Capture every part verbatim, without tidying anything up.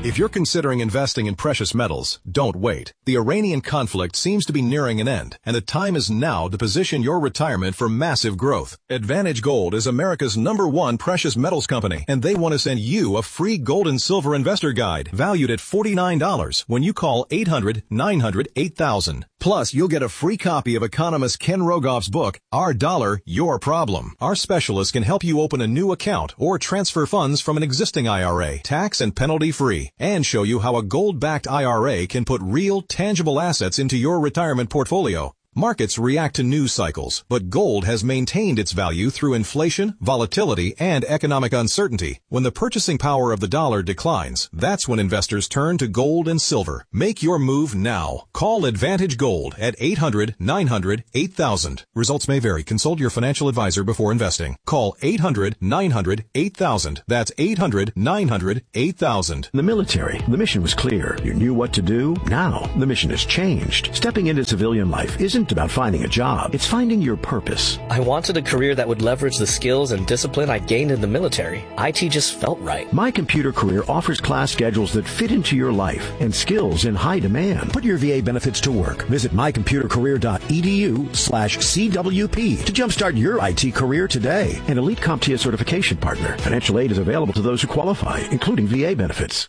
If you're considering investing in precious metals, don't wait. The Iranian conflict seems to be nearing an end, and the time is now to position your retirement for massive growth. Advantage Gold is America's number one precious metals company, and they want to send you a free gold and silver investor guide valued at forty-nine dollars when you call eight hundred, nine hundred, eight thousand. Plus, you'll get a free copy of economist Ken Rogoff's book, Our Dollar, Your Problem. Our specialists can help you open a new account or transfer funds from an existing I R A, tax and penalty free, and show you how a gold-backed I R A can put real, tangible assets into your retirement portfolio. Markets react to news cycles, but gold has maintained its value through inflation, volatility, and economic uncertainty. When the purchasing power of the dollar declines, that's when investors turn to gold and silver. Make your move now. Call Advantage Gold at eight hundred, nine hundred, eight thousand. Results may vary. Consult your financial advisor before investing. Call eight hundred, nine hundred, eight thousand. That's eight hundred, nine hundred, eight thousand. In the military, the mission was clear. You knew what to do. Now, the mission has changed. Stepping into civilian life isn't about finding a job. It's finding your purpose. I wanted a career that would leverage the skills and discipline I gained in the military. I T just felt right. My Computer Career offers class schedules that fit into your life and skills in high demand. Put your V A benefits to work. Visit mycomputercareer.edu slash CWP to jumpstart your I T career today. An Elite CompTIA certification partner. Financial aid is available to those who qualify, including V A benefits.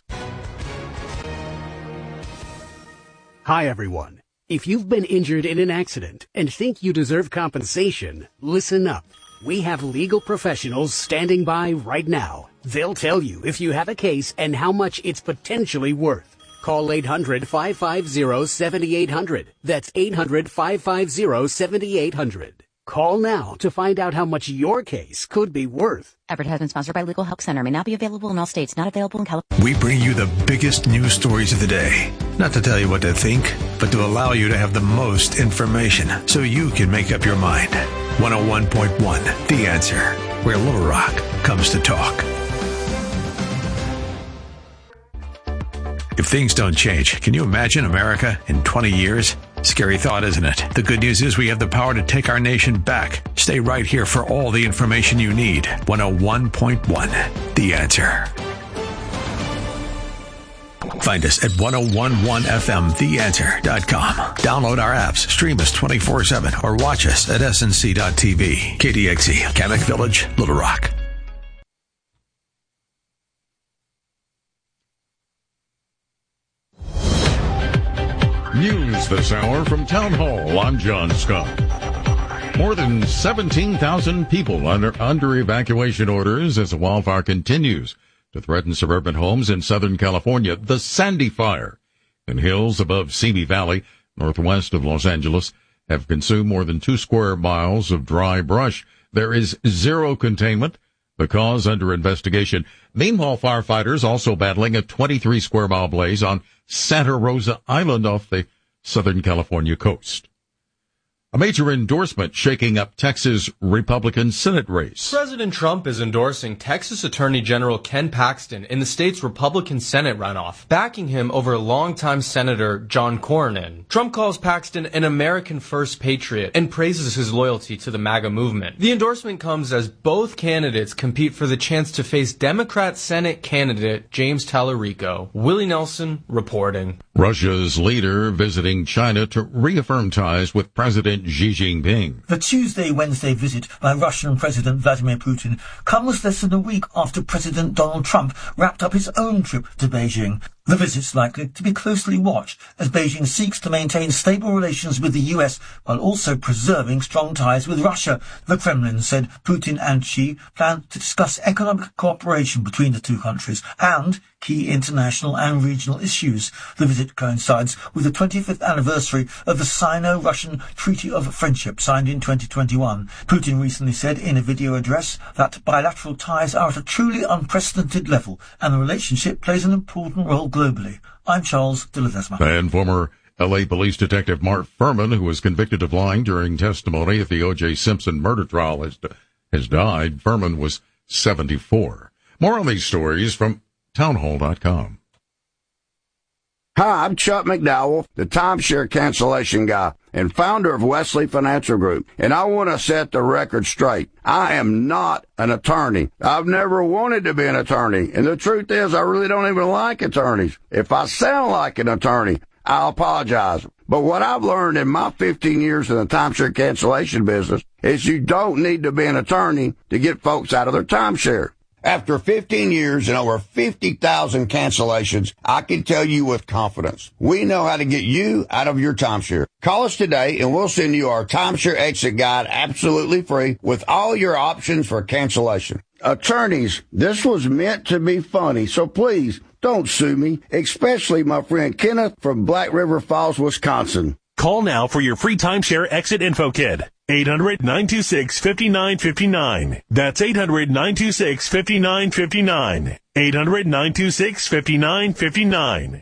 Hi, everyone. If you've been injured in an accident and think you deserve compensation, listen up. We have legal professionals standing by right now. They'll tell you if you have a case and how much it's potentially worth. Call eight hundred, five five zero, seven eight zero zero. That's eight hundred, five five zero, seven eight zero zero. Call now to find out how much your case could be worth. Advertisement sponsored by Legal Help Center. May not be available in all states. Not available in California. We bring you the biggest news stories of the day. Not to tell you what to think, but to allow you to have the most information so you can make up your mind. one oh one point one, The Answer, where Little Rock comes to talk. If things don't change, can you imagine America in twenty years? Scary thought, isn't it? The good news is we have the power to take our nation back. Stay right here for all the information you need. one oh one point one, The Answer. Find us at ten eleven F M the answer dot com. Download our apps, stream us twenty-four seven, or watch us at S N C dot T V. K D X E, Kamek Village, Little Rock. News this hour from Town Hall. I'm John Scott. More than seventeen thousand people under under evacuation orders as the wildfire continues to threaten suburban homes in Southern California. The Sandy Fire in hills above Simi Valley, northwest of Los Angeles, have consumed more than two square miles of dry brush. There is zero containment, the cause under investigation. Meanwhile, firefighters also battling a twenty-three square mile blaze on Santa Rosa Island off the Southern California coast. A major endorsement shaking up Texas Republican Senate race. President Trump is endorsing Texas Attorney General Ken Paxton in the state's Republican Senate runoff, backing him over longtime Senator John Cornyn. Trump calls Paxton an American First patriot and praises his loyalty to the MAGA movement. The endorsement comes as both candidates compete for the chance to face Democrat Senate candidate James Tallarico. Willie Nelson reporting. Russia's leader visiting China to reaffirm ties with President Xi Jinping. The Tuesday-Wednesday visit by Russian President Vladimir Putin comes less than a week after President Donald Trump wrapped up his own trip to Beijing. The visit's likely to be closely watched as Beijing seeks to maintain stable relations with the U S while also preserving strong ties with Russia. The Kremlin said Putin and Xi plan to discuss economic cooperation between the two countries and key international and regional issues. The visit coincides with the twenty-fifth anniversary of the Sino-Russian Treaty of Friendship signed in twenty twenty-one. Putin recently said in a video address that bilateral ties are at a truly unprecedented level and the relationship plays an important role globally. I'm Charles de Ledesma. And former L A police detective Mark Furman, who was convicted of lying during testimony at the O J Simpson murder trial, has, has died. Furman was seventy-four. More on these stories from townhall dot com. Hi, I'm Chuck McDowell, the timeshare cancellation guy and founder of Wesley Financial Group, and I want to set the record straight. I am not an attorney. I've never wanted to be an attorney, and the truth is I really don't even like attorneys. If I sound like an attorney, I apologize. But what I've learned in my fifteen years in the timeshare cancellation business is you don't need to be an attorney to get folks out of their timeshare. After fifteen years and over fifty thousand cancellations, I can tell you with confidence, we know how to get you out of your timeshare. Call us today and we'll send you our timeshare exit guide absolutely free with all your options for cancellation. Attorneys, this was meant to be funny, so please don't sue me, especially my friend Kenneth from Black River Falls, Wisconsin. Call now for your free timeshare exit info kit. eight hundred, nine two six, five nine five nine. That's eight hundred, nine two six, five nine five nine. eight hundred, nine two six, five nine five nine.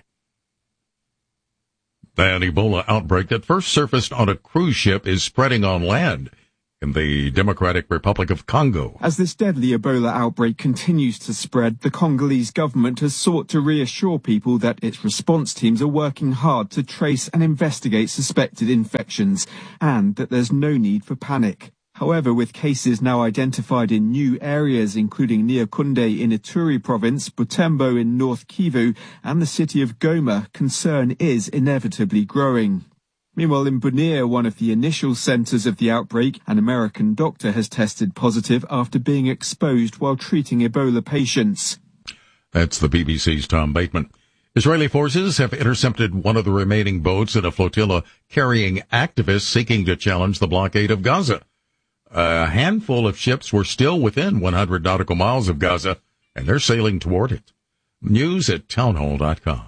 An Ebola outbreak that first surfaced on a cruise ship is spreading on land in the Democratic Republic of Congo. As this deadly Ebola outbreak continues to spread, the Congolese government has sought to reassure people that its response teams are working hard to trace and investigate suspected infections, and that there's no need for panic. However, with cases now identified in new areas, including Nyakunde in Ituri province, Butembo in North Kivu, and the city of Goma, concern is inevitably growing. Meanwhile, in Bunia, one of the initial centres of the outbreak, an American doctor has tested positive after being exposed while treating Ebola patients. That's the B B C's Tom Bateman. Israeli forces have intercepted one of the remaining boats in a flotilla carrying activists seeking to challenge the blockade of Gaza. A handful of ships were still within one hundred nautical miles of Gaza, and they're sailing toward it. News at townhall dot com.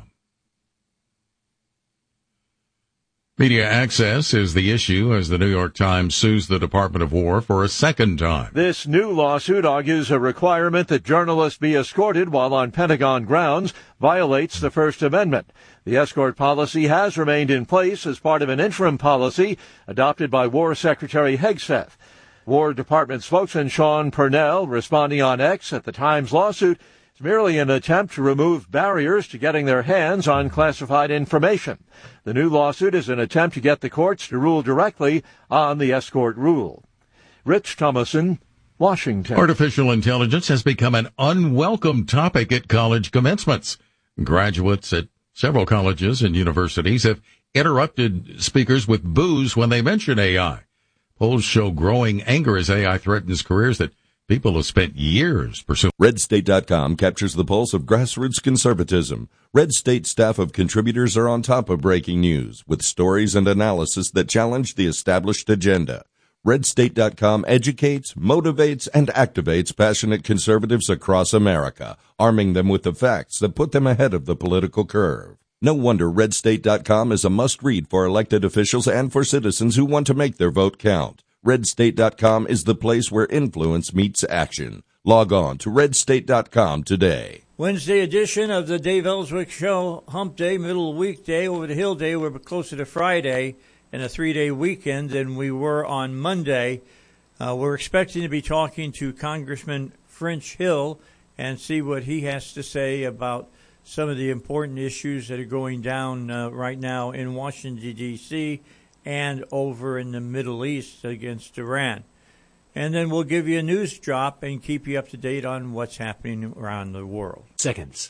Media access is the issue as the New York Times sues the Department of War for a second time. This new lawsuit argues a requirement that journalists be escorted while on Pentagon grounds violates the First Amendment. The escort policy has remained in place as part of an interim policy adopted by War Secretary Hegseth. War Department spokesman Sean Purnell, responding on X at the Times lawsuit, is merely an attempt to remove barriers to getting their hands on classified information. The new lawsuit is an attempt to get the courts to rule directly on the escort rule. Rich Thomason, Washington. Artificial intelligence has become an unwelcome topic at college commencements. Graduates at several colleges and universities have interrupted speakers with boos when they mention A I. Polls show growing anger as A I threatens careers that people have spent years pursuing. Red State dot com captures the pulse of grassroots conservatism. Red State staff of contributors are on top of breaking news with stories and analysis that challenge the established agenda. Red State dot com educates, motivates, and activates passionate conservatives across America, arming them with the facts that put them ahead of the political curve. No wonder Red State dot com is a must-read for elected officials and for citizens who want to make their vote count. Red State dot com is the place where influence meets action. Log on to Red State dot com today. Wednesday edition of the Dave Ellswick Show, hump day, middle weekday, over the hill day. We're closer to Friday and a three-day weekend than we were on Monday. Uh, we're expecting to be talking to Congressman French Hill and see what he has to say about some of the important issues that are going down uh, right now in Washington, D C and over in the Middle East against Iran. And then we'll give you a news drop and keep you up to date on what's happening around the world. Seconds.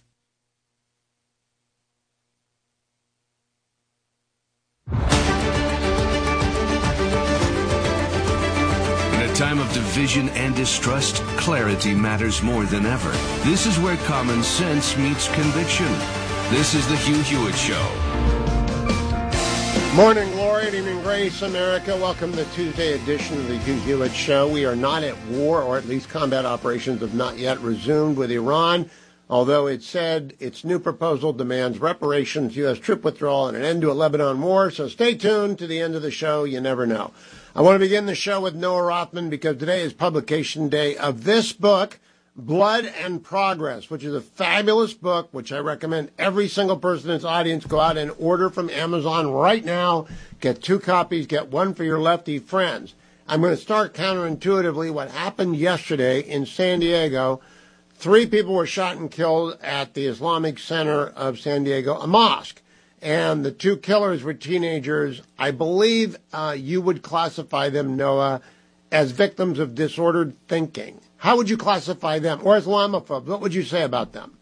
In a time of division and distrust, clarity matters more than ever. This is where common sense meets conviction. This is the Hugh Hewitt Show. Morning, glory, and evening grace, America. Welcome to the Tuesday edition of the Hugh Hewitt Show. We are not at war, or at least combat operations have not yet resumed with Iran, although it said its new proposal demands reparations, U S troop withdrawal, and an end to a Lebanon war. So stay tuned to the end of the show. You never know. I want to begin the show with Noah Rothman because today is publication day of this book, Blood and Progress, which is a fabulous book, which I recommend every single person in this audience go out and order from Amazon right now. Get two copies, get one for your lefty friends. I'm going to start counterintuitively what happened yesterday in San Diego. Three people were shot and killed at the Islamic Center of San Diego, a mosque. and the two killers were teenagers. I believe uh, you would classify them, Noah, as victims of disordered thinking. How would you classify them? Or Islamophobes? What would you say about them?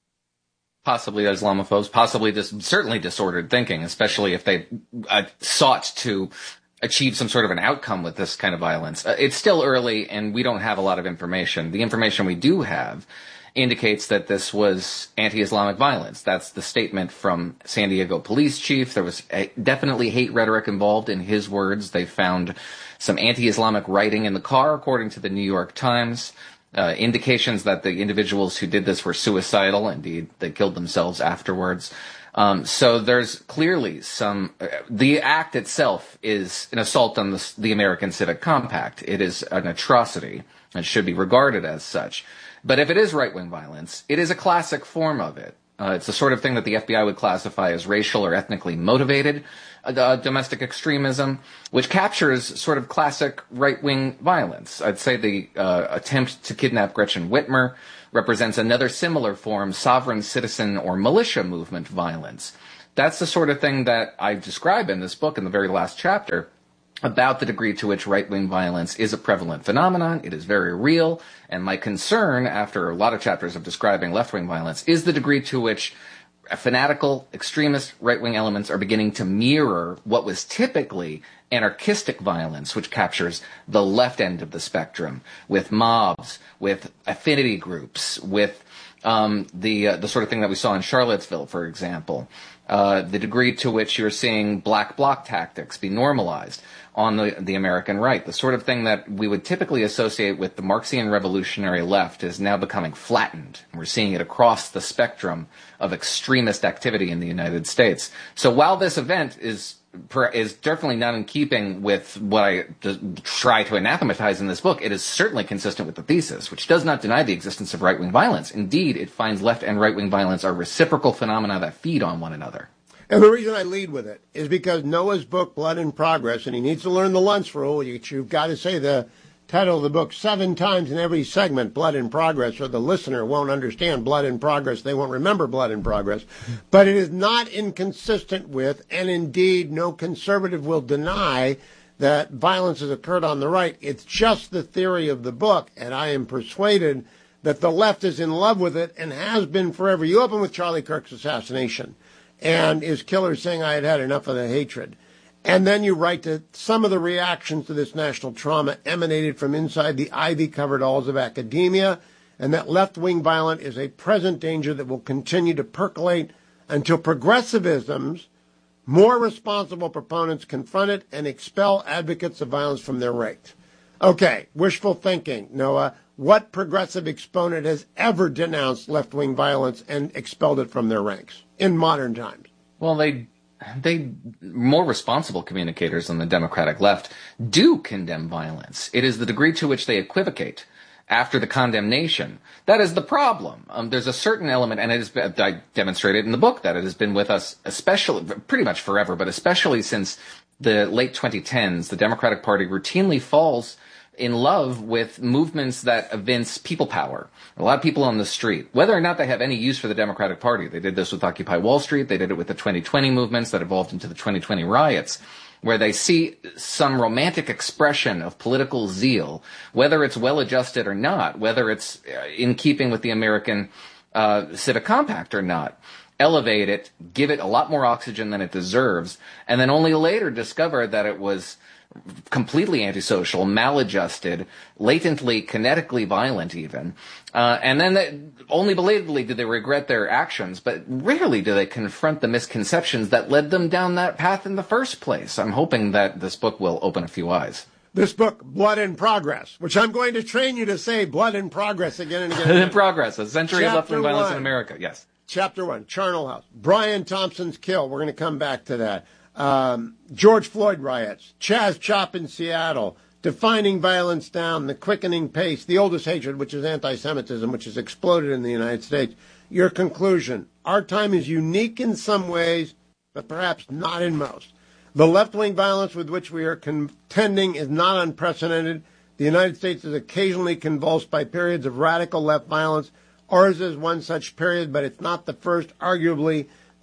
Possibly Islamophobes, possibly dis- certainly disordered thinking, especially if they uh, sought to achieve some sort of an outcome with this kind of violence. Uh, it's still early, and we don't have a lot of information. The information we do have indicates that this was anti-Islamic violence. That's the statement from San Diego police chief. There was a, definitely hate rhetoric involved in his words. They found some anti-Islamic writing in the car, according to the New York Times. Uh, indications that the individuals who did this were suicidal. Indeed, they killed themselves afterwards. Um, so there's clearly some, uh, the act itself is an assault on the, the American Civic Compact. It is an atrocity and should be regarded as such. But if it is right-wing violence, it is a classic form of it. Uh, it's the sort of thing that the F B I would classify as racial or ethnically motivated uh, domestic extremism, which captures sort of classic right-wing violence. I'd say the uh, attempt to kidnap Gretchen Whitmer represents another similar form, sovereign citizen or militia movement violence. That's the sort of thing that I describe in this book in the very last chapter, about the degree to which right-wing violence is a prevalent phenomenon. It is very real, and my concern, after a lot of chapters of describing left-wing violence, is the degree to which fanatical, extremist right-wing elements are beginning to mirror what was typically anarchistic violence, which captures the left end of the spectrum, with mobs, with affinity groups, with um, the uh, the sort of thing that we saw in Charlottesville, for example. Uh, the degree to which you're seeing black bloc tactics be normalized on the, the American right. The sort of thing that we would typically associate with the Marxian revolutionary left is now becoming flattened. We're seeing it across the spectrum of extremist activity in the United States. So while this event is is definitely not in keeping with what I try to anathematize in this book, it is certainly consistent with the thesis, which does not deny the existence of right-wing violence. Indeed, it finds left and right-wing violence are reciprocal phenomena that feed on one another. And the reason I lead with it is because Noah's book, Blood in Progress, and he needs to learn the Luntz rule. You've got to say the title of the book seven times in every segment, Blood in Progress, or the listener won't understand Blood in Progress. They won't remember Blood in Progress. But it is not inconsistent with, and indeed no conservative will deny, that violence has occurred on the right. It's just the theory of the book, and I am persuaded that the left is in love with it and has been forever. You open with Charlie Kirk's assassination and his killer saying, I had had enough of the hatred. And then you write that some of the reactions to this national trauma emanated from inside the ivy-covered halls of academia, and that left-wing violence is a present danger that will continue to percolate until progressivism's more responsible proponents confront it and expel advocates of violence from their ranks. Okay, wishful thinking, Noah. What progressive exponent has ever denounced left-wing violence and expelled it from their ranks in modern times? Well, they... They, more responsible communicators than the Democratic left, do condemn violence. It is the degree to which they equivocate after the condemnation. That is the problem. Um, there's a certain element, and it is, I demonstrated in the book that it has been with us, especially, pretty much forever, but especially since the late twenty tens, the Democratic Party routinely falls in love with movements that evince people power. A lot of people on the street, whether or not they have any use for the Democratic Party. They did this with Occupy Wall Street. They did it with the twenty twenty movements that evolved into the twenty twenty riots, where they see some romantic expression of political zeal, whether it's well-adjusted or not, whether it's in keeping with the American uh, Civic Compact or not. Elevate it, give it a lot more oxygen than it deserves, and then only later discover that it was completely antisocial, maladjusted, latently, kinetically violent even. Uh, and then they, only belatedly do they regret their actions, but rarely do they confront the misconceptions that led them down that path in the first place. I'm hoping that this book will open a few eyes. This book, Blood in Progress, which I'm going to train you to say Blood in Progress again and again. Blood in Progress, a century Chapter of left-wing violence one. in America, yes. Chapter one, Charnel House. Brian Thompson's kill. We're going to come back to that. Um, George Floyd riots, Chaz Chop in Seattle, defining violence down, the quickening pace, the oldest hatred, which is anti-Semitism, which has exploded in the United States. Your conclusion, our time is unique in some ways, but perhaps not in most. The left-wing violence with which we are contending is not unprecedented. The United States is occasionally convulsed by periods of radical left violence. Ours is one such period, but it's not the first, arguably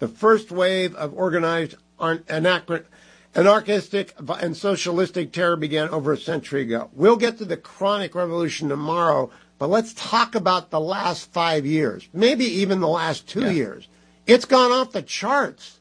the first wave of organized anarch- anarchistic and socialistic terror began over a century ago. We'll get to the chronic revolution tomorrow, but let's talk about the last five years, maybe even the last two yeah. years. It's gone off the charts.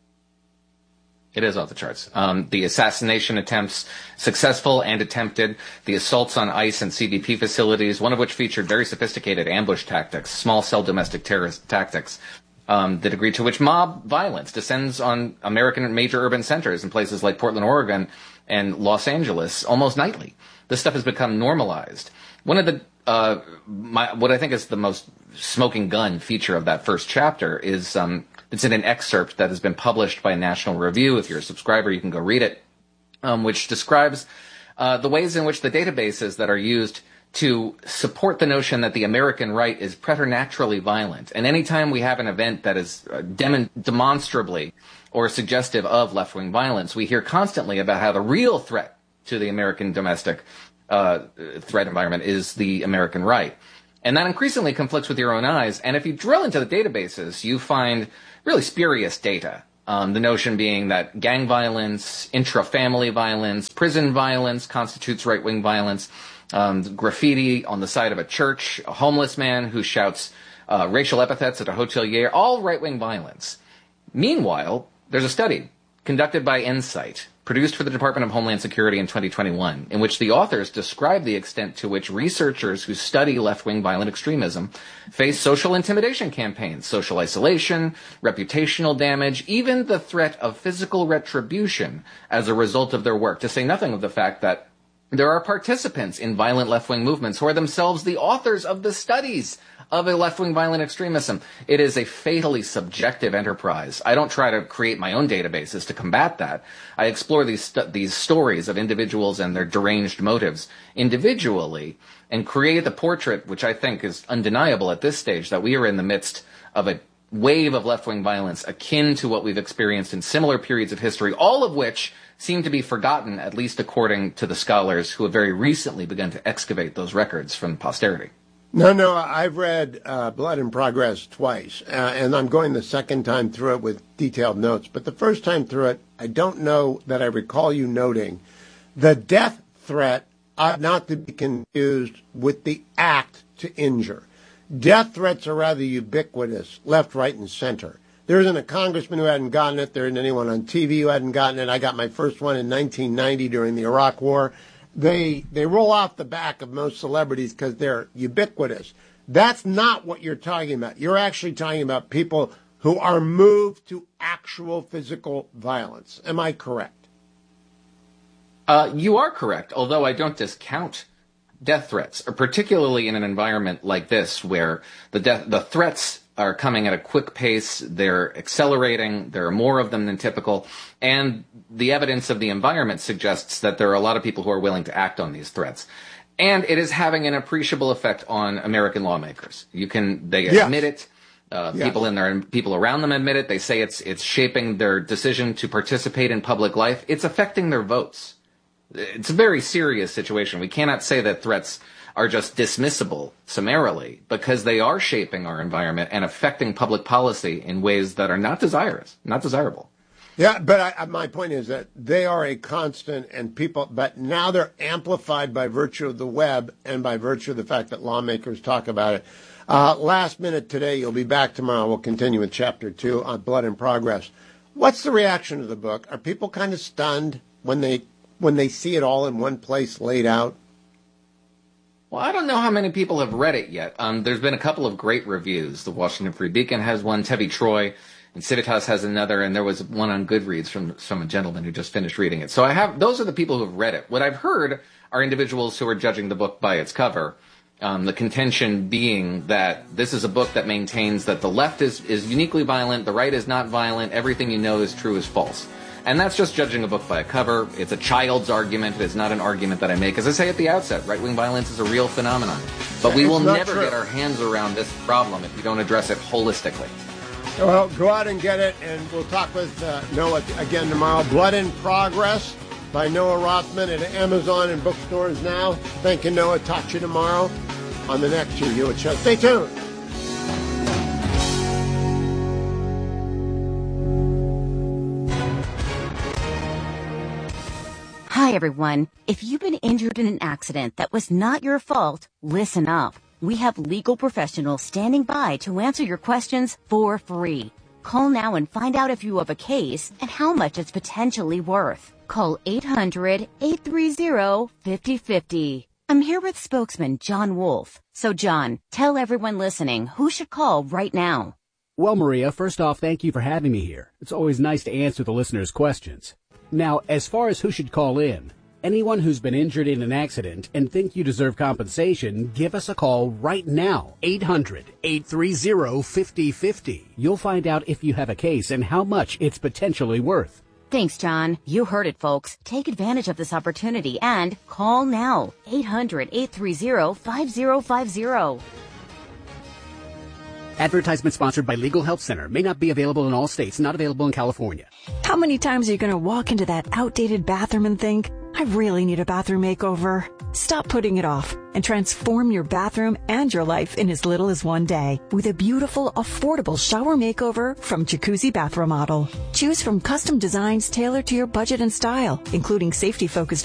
It is off the charts. Um, the assassination attempts, successful and attempted, the assaults on ICE and C B P facilities, one of which featured very sophisticated ambush tactics, small cell domestic terrorist tactics, um, the degree to which mob violence descends on American major urban centers in places like Portland, Oregon, and Los Angeles almost nightly. This stuff has become normalized. One of the, uh, my, what I think is the most smoking gun feature of that first chapter is, um, it's in an excerpt that has been published by National Review. If you're a subscriber, you can go read it, um, which describes uh, the ways in which the databases that are used to support the notion that the American right is preternaturally violent. And anytime we have an event that is uh, dem- demonstrably or suggestive of left-wing violence, we hear constantly about how the real threat to the American domestic uh, threat environment is the American right. And that increasingly conflicts with your own eyes. And if you drill into the databases, you find really spurious data. Um, the notion being that gang violence, intra-family violence, prison violence constitutes right-wing violence. Um, graffiti on the side of a church, a homeless man who shouts uh, racial epithets at a hotelier, all right-wing violence. Meanwhile, there's a study conducted by Insight, produced for the Department of Homeland Security in twenty twenty-one, in which the authors describe the extent to which researchers who study left-wing violent extremism face social intimidation campaigns, social isolation, reputational damage, even the threat of physical retribution as a result of their work, to say nothing of the fact that there are participants in violent left-wing movements who are themselves the authors of the studies of a left-wing violent extremism. It is a fatally subjective enterprise. I don't try to create my own databases to combat that. I explore these st- these stories of individuals and their deranged motives individually and create the portrait, which I think is undeniable at this stage, that we are in the midst of a wave of left-wing violence akin to what we've experienced in similar periods of history, all of which seem to be forgotten, at least according to the scholars who have very recently begun to excavate those records from posterity. No, no, I've read uh, Blood in Progress twice, uh, and I'm going the second time through it with detailed notes. But the first time through it, I don't know that I recall you noting the death threat ought not to be confused with the act to injure. Death threats are rather ubiquitous, left, right, and center. There isn't a congressman who hadn't gotten it. There isn't anyone on T V who hadn't gotten it. I got my first one in nineteen ninety during the Iraq War. They they roll off the back of most celebrities because they're ubiquitous. That's not what you're talking about. You're actually talking about people who are moved to actual physical violence. Am I correct? Uh, you are correct, although I don't discount death threats, particularly in an environment like this where the death, the threats are coming at a quick pace, they're accelerating, there are more of them than typical, and the evidence of the environment suggests that there are a lot of people who are willing to act on these threats. And it is having an appreciable effect on American lawmakers. You can, they yes. admit it, uh, yes. people in their, people around them admit it, they say it's, it's shaping their decision to participate in public life, it's affecting their votes. It's a very serious situation. We cannot say that threats are just dismissible summarily because they are shaping our environment and affecting public policy in ways that are not desirous, not desirable. Yeah, but I, my point is that they are a constant and people, but now they're amplified by virtue of the web and by virtue of the fact that lawmakers talk about it. Uh, last minute today, you'll be back tomorrow. We'll continue with chapter two on Blood in Progress. What's the reaction to the book? Are people kind of stunned when they when they see it all in one place laid out? Well, I don't know how many people have read it yet. Um, there's been a couple of great reviews. The Washington Free Beacon has one, Tevi Troy, and Civitas has another, and there was one on Goodreads from, from a gentleman who just finished reading it. So I have, those are the people who have read it. What I've heard are individuals who are judging the book by its cover. Um, the contention being that this is a book that maintains that the left is, is uniquely violent, the right is not violent, everything you know is true is false. And that's just judging a book by a cover. It's a child's argument. It is not an argument that I make. As I say at the outset, right-wing violence is a real phenomenon. But we will never true. get our hands around this problem if we don't address it holistically. Well, go out and get it, and we'll talk with uh, Noah again tomorrow. Blood in Progress by Noah Rothman at Amazon and bookstores now. Thank you, Noah. Talk to you tomorrow on the next Hugh Hewitt Show. Stay tuned. Hi, everyone. If you've been injured in an accident that was not your fault, listen up. We have legal professionals standing by to answer your questions for free. Call now and find out if you have a case and how much it's potentially worth. Call eight hundred, eight three zero, five zero five zero. I'm here with spokesman John Wolf. So, John, tell everyone listening who should call right now. Well, Maria, first off, thank you for having me here. It's always nice to answer the listeners' questions. Now, as far as who should call in, anyone who's been injured in an accident and think you deserve compensation, give us a call right now. eight hundred, eight three zero, five zero five zero. You'll find out if you have a case and how much it's potentially worth. Thanks, John. You heard it, folks. Take advantage of this opportunity and call now. eight hundred, eight three zero, five zero five zero. Advertisement sponsored by Legal Help Center. May not be available in all states. Not available in California. How many times are you going to walk into that outdated bathroom and think, I really need a bathroom makeover? Stop putting it off and transform your bathroom and your life in as little as one day with a beautiful, affordable shower makeover from Jacuzzi Bath Remodel. Choose from custom designs tailored to your budget and style, including safety-focused